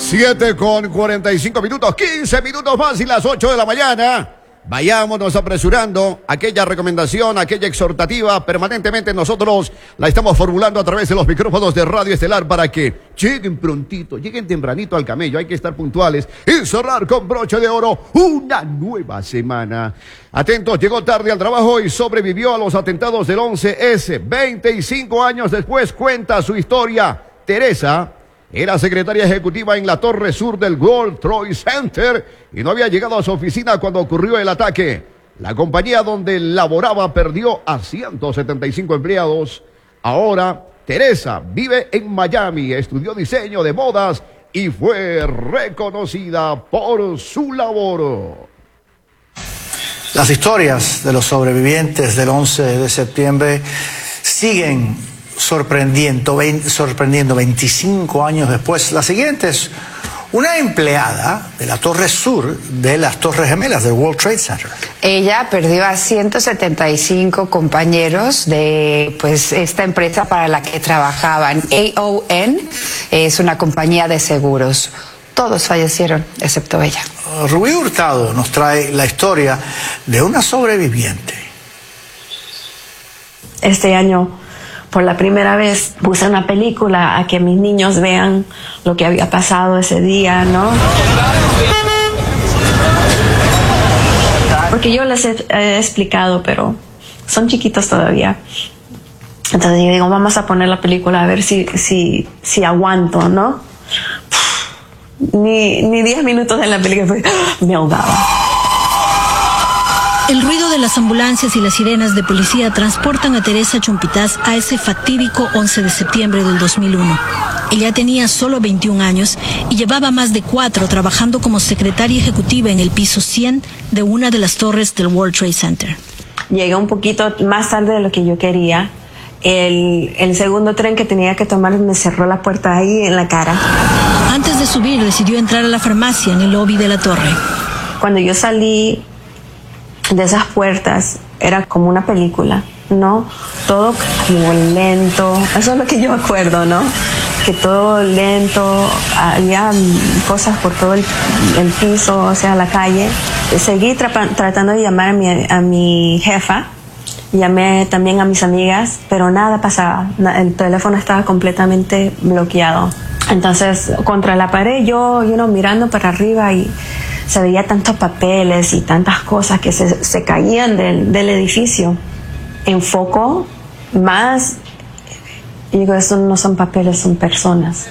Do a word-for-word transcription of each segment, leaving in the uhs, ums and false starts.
siete con cuarenta y cinco minutos, quince minutos más y las ocho de la mañana. Vayámonos apresurando. Aquella recomendación, aquella exhortativa, permanentemente nosotros la estamos formulando a través de los micrófonos de Radio Estelar para que lleguen prontito, lleguen tempranito al camello. Hay que estar puntuales y cerrar con broche de oro una nueva semana. Atentos, llegó tarde al trabajo y sobrevivió a los atentados del once ese. veinticinco años después cuenta su historia. Teresa era secretaria ejecutiva en la torre sur del World Trade Center y no había llegado a su oficina cuando ocurrió el ataque. La compañía donde laboraba perdió a ciento setenta y cinco empleados. Ahora, Teresa vive en Miami, estudió diseño de modas y fue reconocida por su labor. Las historias de los sobrevivientes del once de septiembre siguen sorprendiendo, sorprendiendo veinticinco años después. La siguiente es una empleada de la torre sur de las Torres Gemelas del World Trade Center. Ella perdió a ciento setenta y cinco compañeros de pues esta empresa para la que trabajaban. A O N es una compañía de seguros. Todos fallecieron, excepto ella. Rubí Hurtado nos trae la historia de una sobreviviente. Este año, por la primera vez, puse una película a que mis niños vean lo que había pasado ese día, ¿no? Porque yo les he, he explicado, pero son chiquitos todavía. Entonces yo digo, vamos a poner la película a ver si, si, si aguanto, ¿no? Ni, ni diez minutos en la película me ahogaba. El ruido de las ambulancias y las sirenas de policía transportan a Teresa Chumpitaz a ese fatídico once de septiembre del dos mil uno. Ella tenía solo veintiún años y llevaba más de cuatro trabajando como secretaria ejecutiva en el piso cien de una de las torres del World Trade Center. Llegué un poquito más tarde de lo que yo quería. El, el segundo tren que tenía que tomar me cerró la puerta ahí en la cara. Antes de subir, decidió entrar a la farmacia en el lobby de la torre. Cuando yo salí de esas puertas, era como una película, ¿no? Todo como lento, eso es lo que yo acuerdo, ¿no? Que todo lento, había cosas por todo el, el piso, o sea, la calle. Seguí tra- tratando de llamar a mi, a mi jefa, llamé también a mis amigas, pero nada pasaba, el teléfono estaba completamente bloqueado. Entonces, contra la pared, yo, you know, mirando para arriba y se veía tantos papeles y tantas cosas que se, se caían del, del edificio. Enfoco más y digo, eso no son papeles, son personas.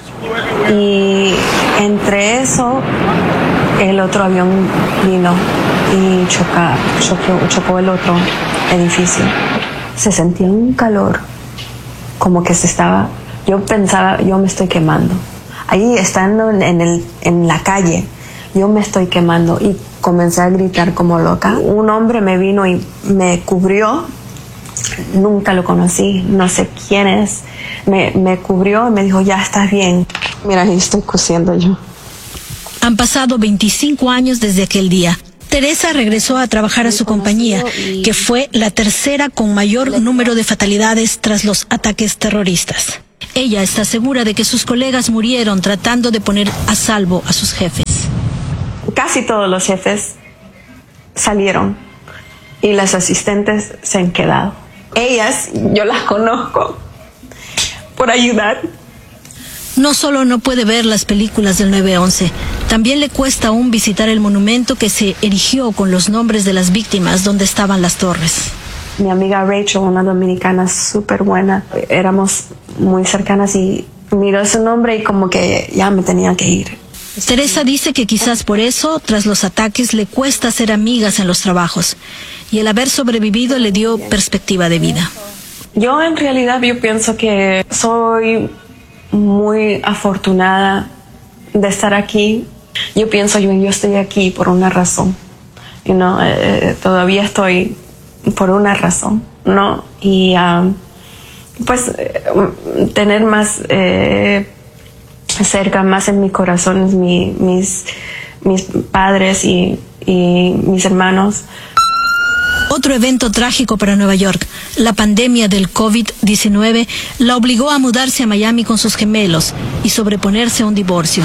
Y entre eso, el otro avión vino y choca, chocó, chocó el otro edificio. Se sentía un calor, como que se estaba, yo pensaba, yo me estoy quemando. Ahí estando en, el, en la calle, yo me estoy quemando y comencé a gritar como loca. Un hombre me vino y me cubrió, nunca lo conocí, no sé quién es, me, me cubrió y me dijo, ya estás bien. Mira, ahí estoy cosiendo yo. Han pasado veinticinco años desde aquel día. Teresa regresó a trabajar a su compañía, que fue la tercera con mayor número de fatalidades tras los ataques terroristas. Ella está segura de que sus colegas murieron tratando de poner a salvo a sus jefes. Casi todos los jefes salieron y las asistentes se han quedado. Ellas, yo las conozco por ayudar. No solo no puede ver las películas del nueve once, también le cuesta aún visitar el monumento que se erigió con los nombres de las víctimas donde estaban las torres. Mi amiga Rachel, una dominicana súper buena, éramos muy cercanas y miró su nombre y como que ya me tenía que ir. Teresa dice que quizás por eso, tras los ataques, le cuesta ser amigas en los trabajos y el haber sobrevivido le dio perspectiva de vida. Yo en realidad yo pienso que soy muy afortunada de estar aquí. Yo pienso yo, yo estoy aquí por una razón. You know, eh, todavía estoy por una razón, ¿no? Y um, pues eh, tener más eh, cerca, más en mi corazón mi, mis, mis padres y, y mis hermanos. Otro evento trágico para Nueva York, La pandemia del COVID diecinueve la obligó a mudarse a Miami con sus gemelos y sobreponerse a un divorcio.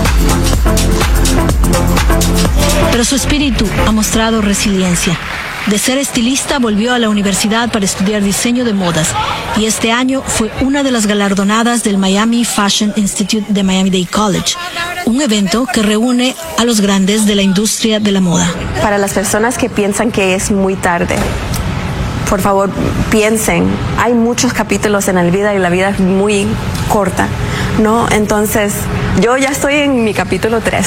Pero su espíritu ha mostrado resiliencia. De ser estilista, volvió a la universidad para estudiar diseño de modas y este año fue una de las galardonadas del Miami Fashion Institute de Miami-Dade College, un evento que reúne a los grandes de la industria de la moda. Para las personas que piensan que es muy tarde, por favor, piensen, hay muchos capítulos en la vida y la vida es muy corta, ¿no? Entonces, yo ya estoy en mi capítulo tres.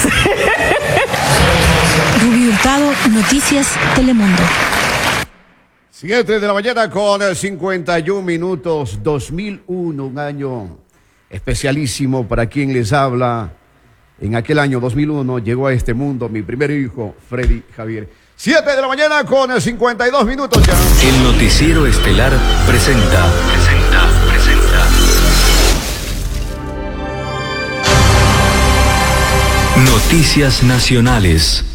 Rubí Hurtado, Noticias Telemundo. siete de la mañana con cincuenta y un minutos, dos mil uno, un año especialísimo para quien les habla. En aquel año dos mil uno llegó a este mundo mi primer hijo, Freddy Javier. siete de la mañana con cincuenta y dos minutos ya. El noticiero estelar presenta, presenta, presenta. Noticias nacionales.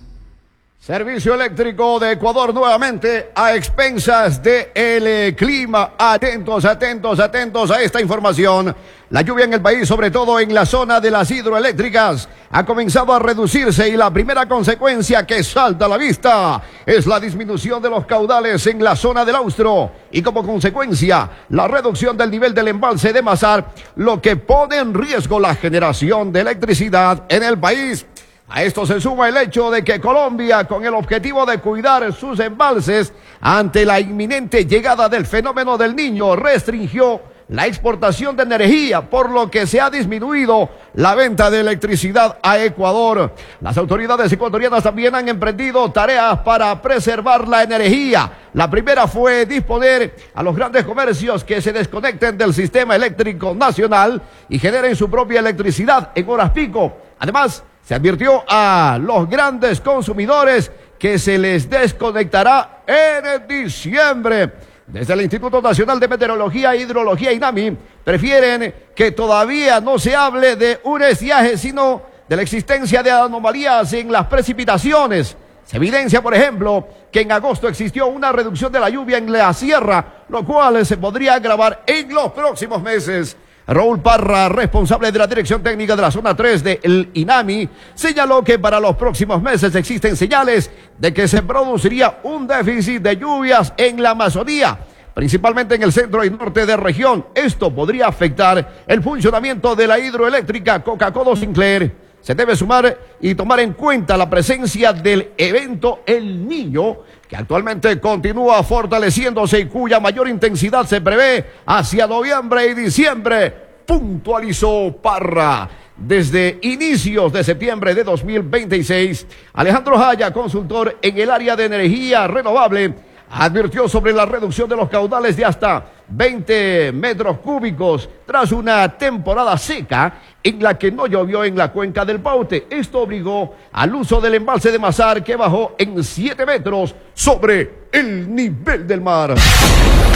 Servicio Eléctrico de Ecuador nuevamente a expensas del clima. Atentos, atentos, atentos a esta información. La lluvia en el país, sobre todo en la zona de las hidroeléctricas, ha comenzado a reducirse y la primera consecuencia que salta a la vista es la disminución de los caudales en la zona del Austro y como consecuencia la reducción del nivel del embalse de Mazar, lo que pone en riesgo la generación de electricidad en el país. A esto se suma el hecho de que Colombia, con el objetivo de cuidar sus embalses ante la inminente llegada del fenómeno del Niño, restringió la exportación de energía, por lo que se ha disminuido la venta de electricidad a Ecuador. Las autoridades ecuatorianas también han emprendido tareas para preservar la energía. La primera fue disponer a los grandes comercios que se desconecten del sistema eléctrico nacional y generen su propia electricidad en horas pico. Además, se advirtió a los grandes consumidores que se les desconectará en diciembre. Desde el Instituto Nacional de Meteorología e Hidrología, INAMI, prefieren que todavía no se hable de un estiaje, sino de la existencia de anomalías en las precipitaciones. Se evidencia, por ejemplo, que en agosto existió una reducción de la lluvia en la sierra, lo cual se podría agravar en los próximos meses. Raúl Parra, responsable de la Dirección Técnica de la Zona tres del INAMI, señaló que para los próximos meses existen señales de que se produciría un déficit de lluvias en la Amazonía, principalmente en el centro y norte de región. Esto podría afectar el funcionamiento de la hidroeléctrica Coca-Cola Sinclair. Se debe sumar y tomar en cuenta la presencia del evento El Niño, que actualmente continúa fortaleciéndose y cuya mayor intensidad se prevé hacia noviembre y diciembre, puntualizó Parra. Desde inicios de septiembre de dos mil veintiséis, Alejandro Jaya, consultor en el área de energía renovable, advirtió sobre la reducción de los caudales de hasta veinte metros cúbicos tras una temporada seca en la que no llovió en la cuenca del Paute. Esto obligó al uso del embalse de Mazar, que bajó en siete metros sobre el nivel del mar.